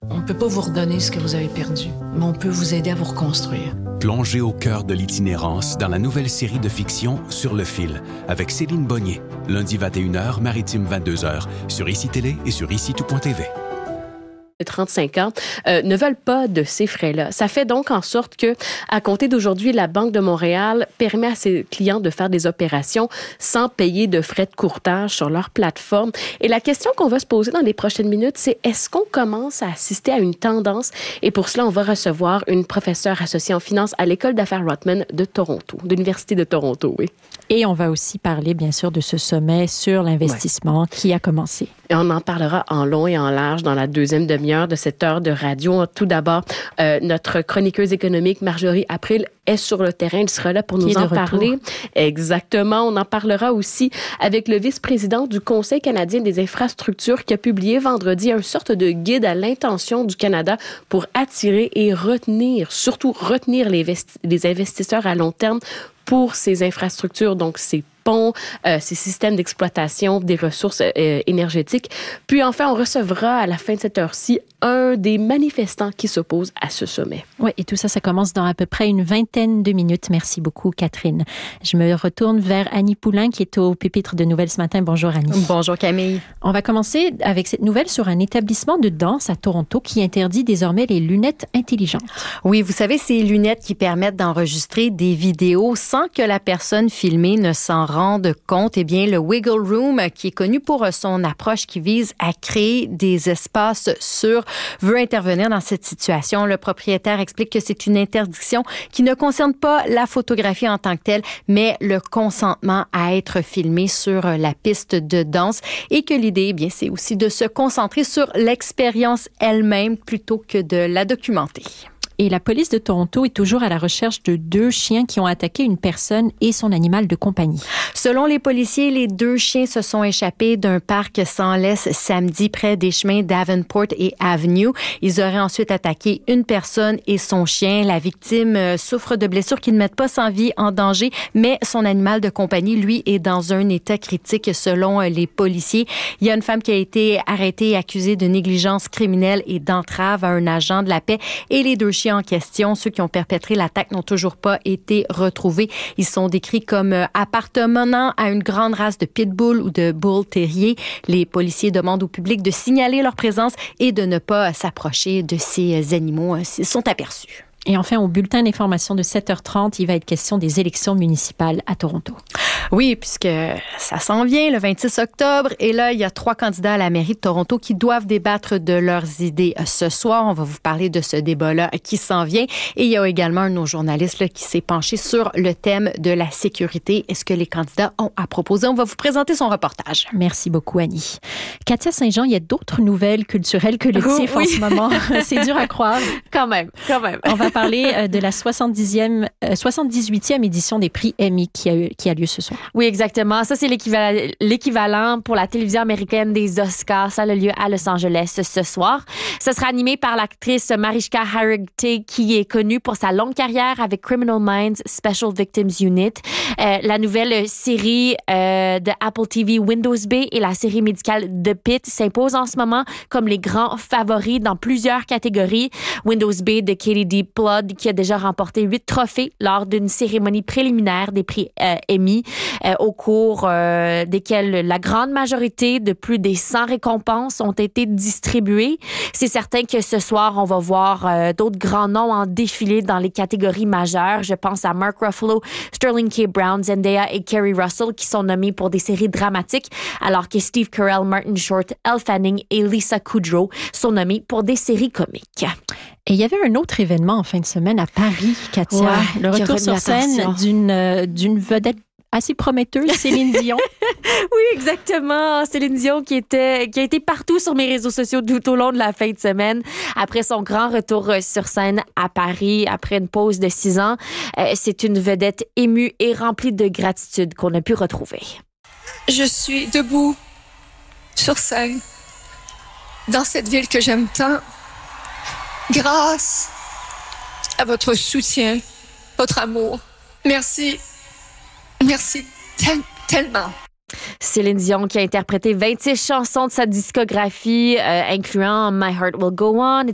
On ne peut pas vous redonner ce que vous avez perdu, mais on peut vous aider à vous reconstruire. Plongez au cœur de l'itinérance dans la nouvelle série de fiction Sur le fil avec Céline Bonnier. Lundi 21h, Maritime 22h, sur ICI Télé et sur ICITout.tv. De 35 ans ne veulent pas de ces frais-là. Ça fait donc en sorte que, à compter d'aujourd'hui, la Banque de Montréal permet à ses clients de faire des opérations sans payer de frais de courtage sur leur plateforme. Et la question qu'on va se poser dans les prochaines minutes, c'est est-ce qu'on commence à assister à une tendance? Et pour cela, on va recevoir une professeure associée en finance à l'École d'affaires Rotman de Toronto, de l'Université de Toronto, oui. Et on va aussi parler, bien sûr, de ce sommet sur l'investissement qui a commencé. Et on en parlera en long et en large dans la deuxième demi-heure de cette heure de radio. Tout d'abord, notre chroniqueuse économique, Marjorie April, est sur le terrain. Elle sera là pour nous en parler. Exactement. On en parlera aussi avec le vice-président du Conseil canadien des infrastructures qui a publié vendredi une sorte de guide à l'intention du Canada pour attirer et retenir, surtout retenir les investisseurs à long terme pour ces infrastructures, donc ces ponts, ces systèmes d'exploitation des ressources énergétiques. Puis enfin, on recevra à la fin de cette heure-ci un des manifestants qui s'opposent à ce sommet. Oui, et tout ça, ça commence dans à peu près une vingtaine de minutes. Merci beaucoup, Catherine. Je me retourne vers Annie Poulain, qui est au pupitre de nouvelles ce matin. Bonjour, Annie. Bonjour, Camille. On va commencer avec cette nouvelle sur un établissement de danse à Toronto qui interdit désormais les lunettes intelligentes. Oui, vous savez, ces lunettes qui permettent d'enregistrer des vidéos sans que la personne filmée ne s'en rende compte. Eh bien, le Wiggle Room, qui est connu pour son approche qui vise à créer des espaces sûrs, veut intervenir dans cette situation. Le propriétaire explique que c'est une interdiction qui ne concerne pas la photographie en tant que telle, mais le consentement à être filmé sur la piste de danse et que l'idée, eh bien, c'est aussi de se concentrer sur l'expérience elle-même plutôt que de la documenter. Et la police de Toronto est toujours à la recherche de 2 chiens qui ont attaqué une personne et son animal de compagnie. Selon les policiers, les 2 chiens se sont échappés d'un parc sans laisse samedi près des chemins Davenport et Avenue. Ils auraient ensuite attaqué une personne et son chien. La victime souffre de blessures qui ne mettent pas sa vie en danger, mais son animal de compagnie, lui, est dans un état critique selon les policiers. Il y a une femme qui a été arrêtée et accusée de négligence criminelle et d'entrave à un agent de la paix et les 2 chiens en question, ceux qui ont perpétré l'attaque, n'ont toujours pas été retrouvés. Ils sont décrits comme appartenant à une grande race de pitbull ou de bull terrier. Les policiers demandent au public de signaler leur présence et de ne pas s'approcher de ces animaux s'ils sont aperçus. Et enfin, au bulletin d'information de 7h30, il va être question des élections municipales à Toronto. Oui, puisque ça s'en vient le 26 octobre. Et là, il y a 3 candidats à la mairie de Toronto qui doivent débattre de leurs idées ce soir. On va vous parler de ce débat-là qui s'en vient. Et il y a également un de nos journalistes là, qui s'est penché sur le thème de la sécurité et ce que les candidats ont à proposer. On va vous présenter son reportage. Merci beaucoup, annie. Katia Saint-Jean, il y a d'autres nouvelles culturelles que le TIFF en ce moment. C'est dur à croire. Quand même. On va parler de la 78e édition des prix Emmy qui a lieu ce soir. Oui, exactement. Ça, c'est l'équivalent pour la télévision américaine des Oscars. Ça a lieu à Los Angeles ce soir. Ça sera animé par l'actrice Mariska Hargitay, qui est connue pour sa longue carrière avec Criminal Minds Special Victims Unit, la nouvelle série de Apple TV Windows Bay et la série médicale The Pitt s'imposent en ce moment comme les grands favoris dans plusieurs catégories. Windows Bay de Katie D. Blood, qui a déjà remporté 8 trophées lors d'une cérémonie préliminaire des prix Emmy, au cours desquels la grande majorité de plus des 100 récompenses ont été distribuées. C'est certain que ce soir, on va voir d'autres grands noms en défilé dans les catégories majeures. Je pense à Mark Ruffalo, Sterling K. Brown, Zendaya et Kerry Russell qui sont nommés pour des séries dramatiques, alors que Steve Carell, Martin Short, Elle Fanning et Lisa Kudrow sont nommés pour des séries comiques. Et il y avait un autre événement en fin de semaine à Paris, Katia. Ouais, le retour sur scène d'une vedette assez prometteuse, Céline Dion. Oui, exactement. Céline Dion qui a été partout sur mes réseaux sociaux tout au long de la fin de semaine. Après son grand retour sur scène à Paris, après une pause de 6 ans, c'est une vedette émue et remplie de gratitude qu'on a pu retrouver. Je suis debout sur scène dans cette ville que j'aime tant, grâce à votre soutien, votre amour. Merci. Merci tellement. Céline Dion qui a interprété 26 chansons de sa discographie, incluant My Heart Will Go On,